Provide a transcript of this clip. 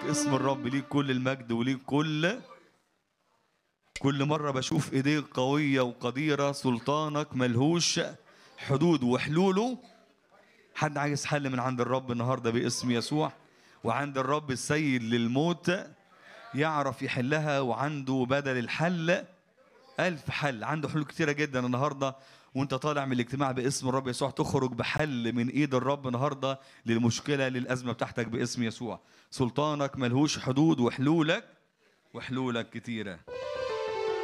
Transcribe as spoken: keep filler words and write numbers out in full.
اسم الرب، ليك كل المجد وليك كل كل مرة بشوف ايديك قوية وقديرة، سلطانك ملهوش حدود وحلوله. حد عايز حل من عند الرب النهاردة باسم يسوع، وعند الرب السيد للموت يعرف يحلها، وعنده بدل الحل ألف حل. عنده حلول كتيرة جدا النهاردة، وانت طالع من الاجتماع باسم الرب يسوع تخرج بحل من ايد الرب النهاردة للمشكلة للأزمة بتاعتك باسم يسوع. سلطانك ملهوش حدود، وحلولك وحلولك كتيرة.